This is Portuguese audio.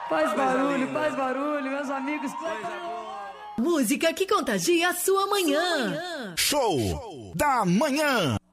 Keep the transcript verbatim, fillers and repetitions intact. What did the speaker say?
Faz barulho, faz barulho, meus amigos. Música que contagia a sua manhã. Show da manhã.